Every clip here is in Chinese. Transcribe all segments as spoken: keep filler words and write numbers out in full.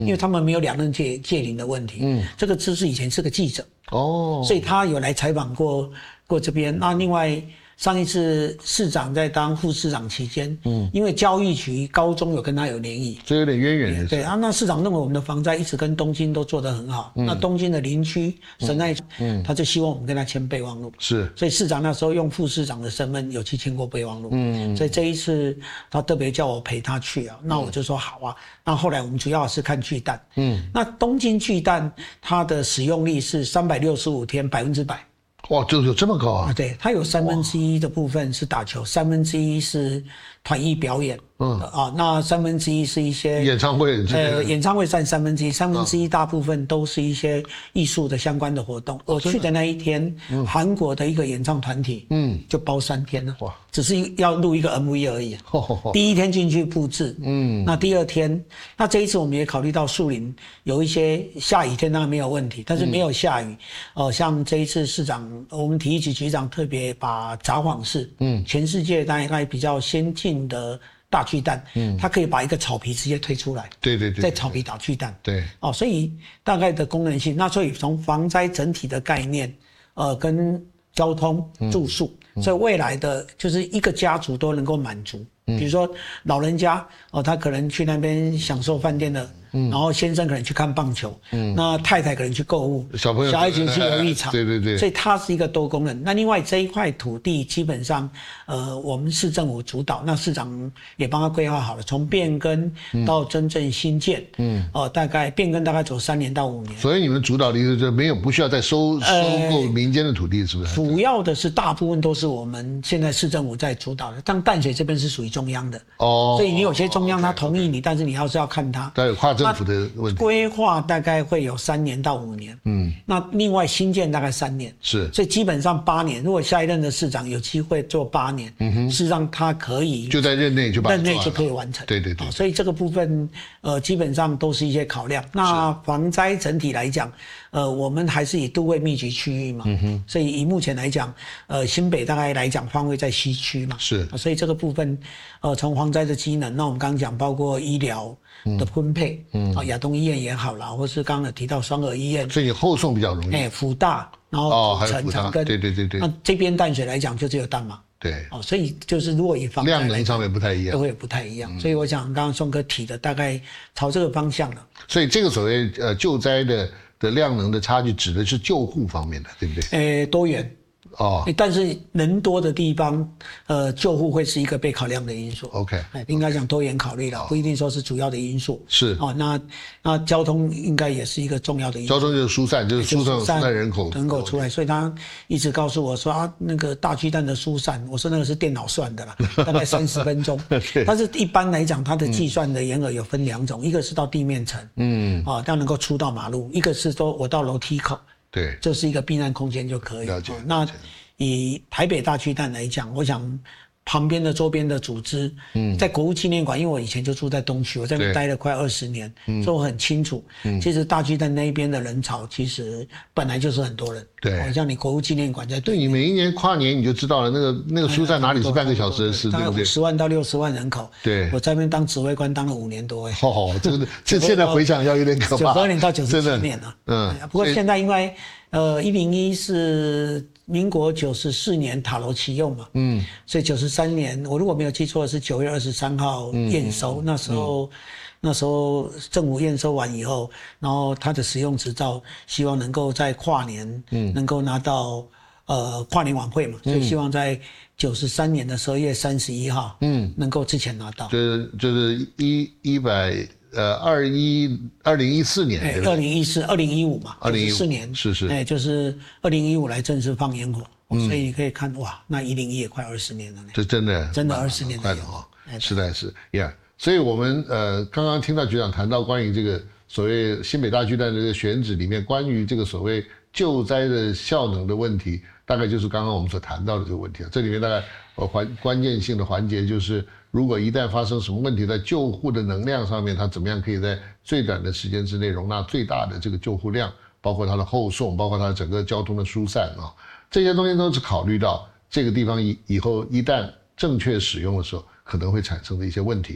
因为他们没有两任界界龄的问题。嗯，这个知识以前是个记者哦， 所以他有来采访过过这边。那另外上一次市长在当副市长期间，嗯，因为教育局高中有跟他有联谊， 这有点渊源。 对啊，那市长认为我们的防灾一直跟东京都做得很好，嗯、那东京的邻居神奈川，嗯，他就希望我们跟他签备忘录， 是， 所以市长那时候用副市长的身份有去签过备忘录，嗯，所以这一次他特别叫我陪他去啊，那我就说好啊。那后来我们主要是看巨蛋，嗯，那东京巨蛋它的使用率是三百六十五天百分之百。 哇，就有这么高啊！ 对，它有三分之一的部分是打球，三分之一是团艺表演，嗯啊，那三分之一是一些演唱会， 呃，演唱会占三分之一，三分之一大部分都是一些艺术的相关的活动。我去的那一天，韩国的一个演唱团体，嗯，就包三天了，哇，只是要录一个 M V 而已。第一天进去布置，嗯，那第二天，那这一次我们也考虑到树林有一些下雨天当然没有问题，但是没有下雨，哦，像这一次市长。我们体育局局长特别把札幌市，嗯，全世界大概比较先进的大巨蛋，嗯，它可以把一个草皮直接推出来， 对对对， 在草皮打巨蛋， 对， 哦，所以大概的功能性，那所以从防灾整体的概念，呃，跟交通、住宿，嗯、所以未来的就是一个家族都能够满足。比如说老人家哦，他可能去那边享受饭店的，嗯、然后先生可能去看棒球，嗯、那太太可能去购物， 小朋友小孩子去游艺场， 对对对， 所以它是一个多功能。那另外这一块土地基本上，呃，我们市政府主导，那市长也帮他规划好了，从变更到真正新建，嗯，哦、呃，大概变更大概走三年到五年。 所以你们主导的意思就是没有不需要再收收购民间的土地，是不是？ 主要的是大部分都是我们现在市政府在主导的，但淡水这边是属于中央的哦，所以你有些中央他同意你，但是你要是要看他， 它有跨政府的问题。 规划大概会有三年到五年，嗯，那另外新建大概三年， 是， 所以基本上八年。如果下一任的市长有机会做八年，嗯哼，事实上他可以就在任内就把任内就可以完成， 对对对、 哦。所以这个部分呃基本上都是一些考量。那防灾整体来讲，呃，我们还是以都会密集区域嘛，嗯哼，所以以目前来讲，呃，新北大概来讲方位在西区嘛， 是， 所以这个部分，呃，从防灾的机能，那我们刚刚讲包括医疗的分配，嗯，啊，亚东医院也好啦，或是刚刚有提到双和医院， 所以你后送比较容易， 哎，辅大，然后哦，还有长庚， 对对对对， 那这边淡水来讲就只有淡马。 对， 哦，所以就是如果以防灾量能上面不太一样， 都会不太一样，嗯、所以我想刚刚宋哥提的大概朝这个方向了。 所以这个所谓呃救灾的的量能的差距，指的是救护方面的，对不对？ 诶，多元。哦，但是人多的地方，呃，救护会是一个被考量的因素。 OK， 应该讲多元考虑了，不一定说是主要的因素。 是哦，那那交通应该也是一个重要的因素。 交通就是疏散，就是疏散疏散人口人口出来，所以他一直告诉我说啊，那个大巨蛋的疏散，我说那个是电脑算的啦，大概三十分钟。但是一般来讲，它的计算的沿额有分两种，一个是到地面层，嗯，啊，要能够出到马路；一个是说我到楼梯口。 对， 这是一个避难空间就可以。 了解。 那以台北大巨蛋来讲，我想旁边的周边的组织，嗯，在国父纪念馆，因为我以前就住在东区，我在那边待了快二十年，嗯，所以我很清楚，嗯，其实大巨蛋那一边的人潮其实本来就是很多人。 对， 好像你国父纪念馆在对你每一年跨年你就知道了，那个那个疏散哪里是半个小时的事，对不对？ 十万到六十万人口。 对， 我在那边当指挥官当了五年多哎。 哦，这个这现在回想要有点可怕。 九二年到九十七年了， 嗯， 不过现在因为呃一零一是民国九十四年塔楼启用嘛，嗯，所以九十三年我如果没有记错是九月二十三号验收，嗯、那时候。嗯那时候政府验收完以后，然后它的使用执照，希望能够在跨年，嗯，能够拿到呃跨年晚会嘛，所以希望在九十三年的十二月三十一号，嗯，能够之前拿到。 就是就是一一百呃二一二零一四年， 哎，二零一四二零一五嘛， 二零一四年是是， 哎，就是二零一五来正式放烟火，嗯、所以你可以看哇，那一零一也快二十年了呢， 这真的真的二十年快了哈，实在是呀。所以我们呃刚刚听到局长谈到关于这个所谓新北大巨蛋的这个选址里面，关于这个所谓救灾的效能的问题，大概就是刚刚我们所谈到的这个问题啊。这里面大概呃环关键性的环节就是，如果一旦发生什么问题，在救护的能量上面，它怎么样可以在最短的时间之内容纳最大的这个救护量，包括它的后送，包括它整个交通的疏散啊，这些东西都是考虑到这个地方以以后一旦正确使用的时候可能会产生的一些问题。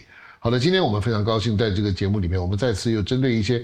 好的，今天我们非常高兴在这个节目里面，我们再次又针对一些